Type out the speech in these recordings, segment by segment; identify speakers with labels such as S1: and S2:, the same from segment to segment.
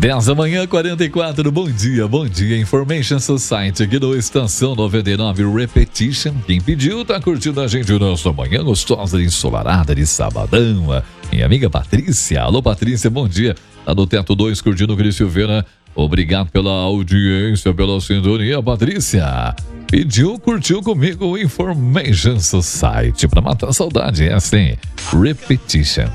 S1: 10 da manhã, 44, bom dia, Information Society aqui no Estação 99 Repetition. Quem pediu tá curtindo a gente nessa manhã gostosa, ensolarada de sabadão. Minha amiga Patrícia, alô Patrícia, bom dia. Tá no Teto 2 curtindo o Cris Silveira. Obrigado pela audiência, pela sintonia, Patrícia. Pediu, curtiu comigo o Information Society pra matar a saudade, é assim, Repetition.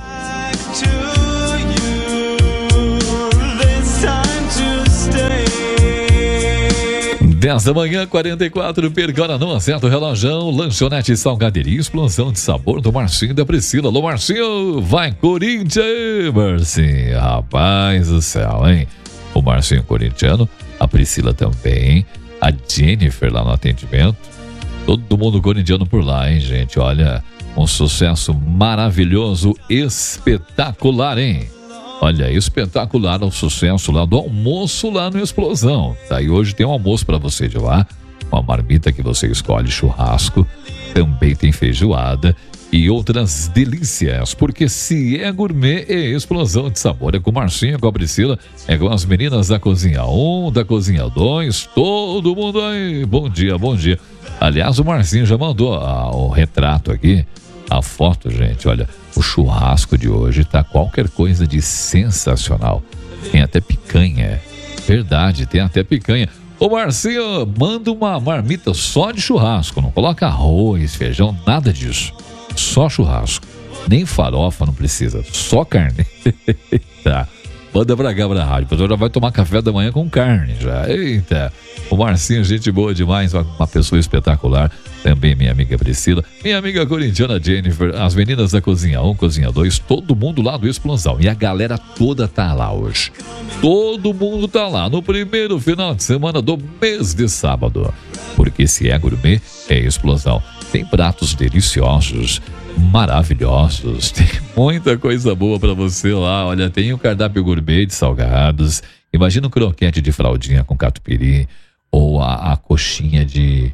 S1: 10 da manhã, 44, perca hora, não acerta o relógio. Lanchonete Salgadeirinha, explosão de sabor do Marcinho e da Priscila. Alô, Marcinho, vai Corinthians, Marcinho, rapaz do céu, hein? O Marcinho corintiano, a Priscila também, a Jennifer lá no atendimento. Todo mundo corintiano por lá, hein, gente? Olha, um sucesso maravilhoso, espetacular, hein? Olha, espetacular o sucesso lá do almoço lá no Explosão. Daí hoje tem um almoço para você de lá, uma marmita que você escolhe, churrasco, também tem feijoada e outras delícias, porque se é gourmet, é explosão de sabor. É com o Marcinho, com a Priscila, é com as meninas da Cozinha 1, da Cozinha 2, todo mundo aí. Bom dia, bom dia. Aliás, o Marcinho já mandou o retrato aqui, a foto, gente, olha, o churrasco de hoje tá qualquer coisa de sensacional. Tem até picanha, verdade, tem até picanha. Ô Marcinho, manda uma marmita só de churrasco, não coloca arroz, feijão, nada disso. Só churrasco, nem farofa não precisa, só carne. Tá, manda pra cá pra rádio, porque já vai tomar café da manhã com carne já, eita. O Marcinho, gente boa demais, uma pessoa espetacular. Também minha amiga Priscila, minha amiga corintiana Jennifer, as meninas da Cozinha 1, Cozinha 2, todo mundo lá do Explosão. E a galera toda tá lá hoje. Todo mundo tá lá no primeiro final de semana do mês de sábado. Porque se é gourmet, é Explosão. Tem pratos deliciosos, maravilhosos, tem muita coisa boa pra você lá. Olha, tem o cardápio gourmet de salgados. Imagina um croquete de fraldinha com catupiry. Ou a coxinha de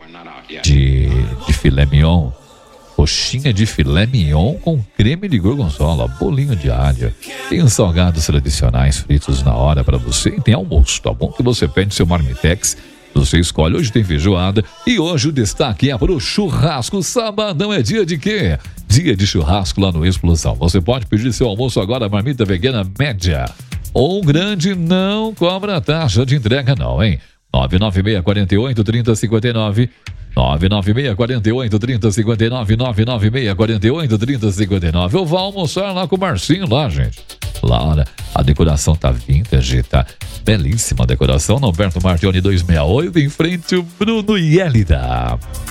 S1: filé mignon. Coxinha de filé mignon com creme de gorgonzola, bolinho de alho. Tem os salgados tradicionais fritos na hora para você. E tem almoço, tá bom? Que você pede seu marmitex, você escolhe. Hoje tem feijoada e hoje o destaque é pro churrasco. Sabadão é dia de quê? Dia de churrasco lá no Explosão. Você pode pedir seu almoço agora, marmita vegana média ou grande, não cobra taxa de entrega não, hein? 996-48-3059, 996-48-3059, 996-48-3059. Eu vou almoçar lá com o Marcinho lá, gente. Lá, olha, a decoração tá vintage, tá belíssima a decoração. Norberto Martione 268, em frente o Bruno Yelida.